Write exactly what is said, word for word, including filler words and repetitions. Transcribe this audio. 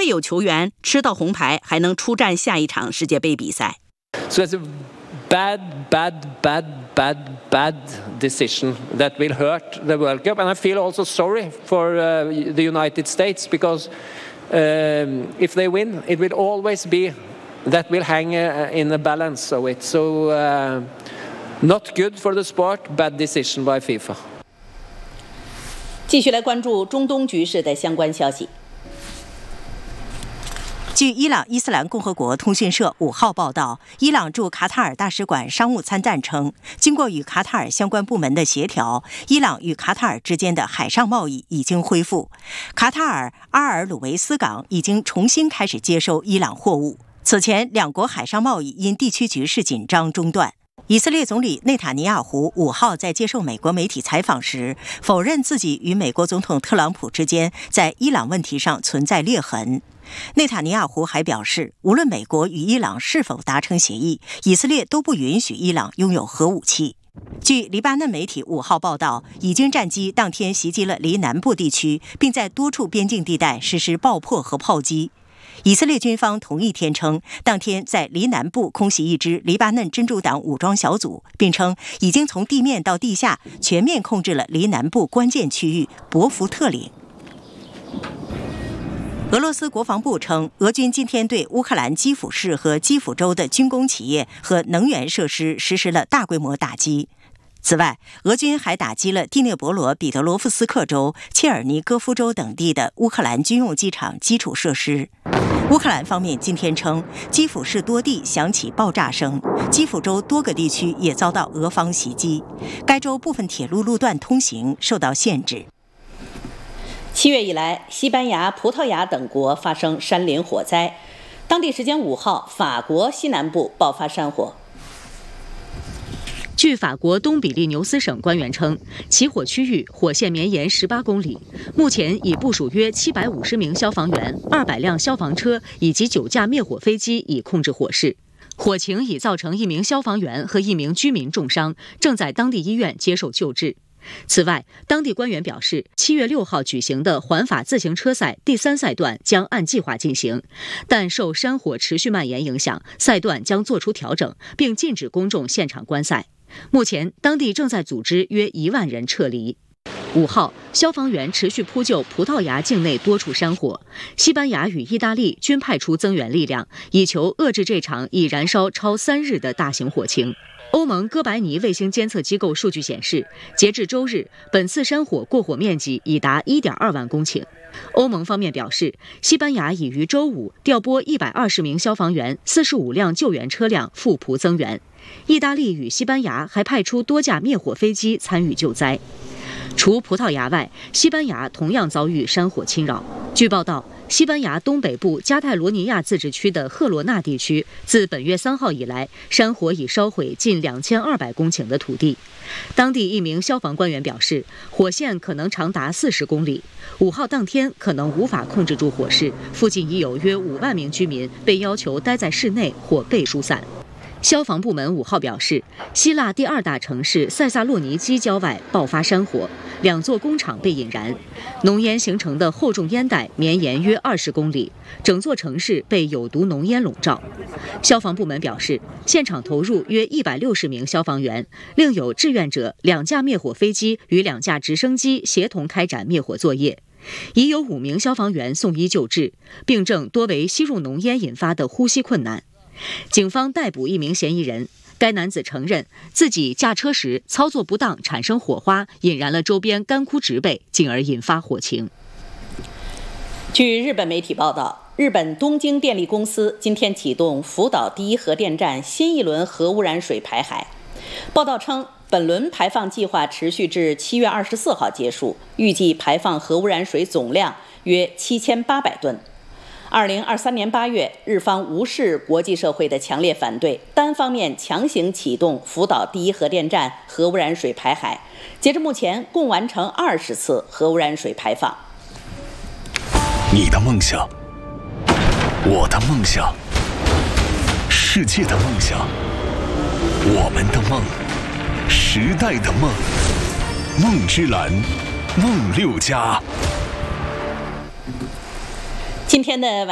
未有球员吃到红牌还能出战下一场世界杯比赛。 So it's a bad, bad, bad, bad, bad decision that will hurt the World Cup, and I feel also sorry for uh, the United States because um, if they win, it will always be that will hang uh, in the balance of it. So uh, not good for the sport. Bad decision by FIFA. 继续来关注中东局势的相关消息。 据伊朗伊斯兰共和国通讯社五号报道，伊朗驻卡塔尔大使馆商务参赞称，经过与卡塔尔相关部门的协调，伊朗与卡塔尔之间的海上贸易已经恢复。卡塔尔阿尔鲁维斯港已经重新开始接收伊朗货物。此前，两国海上贸易因地区局势紧张中断。以色列总理内塔尼亚胡五号在接受美国媒体采访时，否认自己与美国总统特朗普之间在伊朗问题上存在裂痕。内塔尼亚胡还表示，无论美国与伊朗是否达成协议，以色列都不允许伊朗拥有核武器。据黎巴嫩媒体五号报道，以军战机当天袭击了黎南部地区，并在多处边境地带实施爆破和炮击。以色列军方同一天称，当天在黎南部空袭一支黎巴嫩真主党武装小组，并称已经从地面到地下全面控制了黎南部关键区域博福特岭。俄罗斯国防部称，俄军今天对乌克兰基辅市和基辅州的军工企业和能源设施实施了大规模打击。此外，俄军还打击了第聂伯罗彼得罗夫斯克州、切尔尼戈夫州等地的乌克兰军用机场基础设施。乌克兰方面今天称，基辅市多地响起爆炸声，基辅州多个地区也遭到俄方袭击，该州部分铁路路段通行受到限制。 七月以来，西班牙、葡萄牙等国发生山林火灾。当地时间五号，法国西南部爆发山火。 据法国东比利牛斯省官员称，起火区域火线绵延十八公里，目前已部署约七百五十名消防员、二百辆消防车以及九架灭火飞机以控制火势。火情已造成一名消防员和一名居民重伤，正在当地医院接受救治。此外，当地官员表示，七月六号举行的环法自行车赛第三赛段将按计划进行，但受山火持续蔓延影响，赛段将做出调整，并禁止公众现场观赛。目前，当地正在组织约一万人撤离。五号，消防员持续扑救葡萄牙境内多处山火，西班牙与意大利均派出增援力量，以求遏制这场已燃烧超三日的大型火情。欧盟哥白尼卫星监测机构数据显示，截至周日，本次山火过火面积已达 一点二万公顷。欧盟方面表示，西班牙已于周五调拨一百二十名消防员、四十五辆救援车辆赴葡增援。意大利与西班牙还派出多架灭火飞机参与救灾。除葡萄牙外，西班牙同样遭遇山火侵扰。据报道，西班牙东北部加泰罗尼亚自治区的赫罗纳地区，自本月三号以来，山火已烧毁近两千二百公顷的土地。当地一名消防官员表示，火线可能长达四十公里。五号当天可能无法控制住火势，附近已有约五万名居民被要求待在室内或被疏散。消防部门五号表示，希腊第二大城市塞萨洛尼基郊外爆发山火，两座工厂被引燃，浓烟形成的厚重烟带绵延约二十公里，整座城市被有毒浓烟笼罩。消防部门表示，现场投入约一百六十名消防员，另有志愿者两架灭火飞机与两架直升机协同开展灭火作业。已有五名消防员送医救治，病症多为吸入浓烟引发的呼吸困难。警方逮捕一名嫌疑人，该男子承认自己驾车时操作不当产生火花，引燃了周边干枯植被，进而引发火情。 据日本媒体报道，日本东京电力公司今天启动福岛第一核电站新一轮核污染水排海。报道称，本轮排放计划持续至七月二十四号结束，预计排放核污染水总量约七千八百吨。二零二三年八月，日方无视国际社会的强烈反对，单方面强行启动福岛第一核电站核污染水排海。截至目前，共完成二十次核污染水排放。 你的梦想，我的梦想，世界的梦想，我们的梦，时代的梦，梦之蓝，梦六家。 今天的晚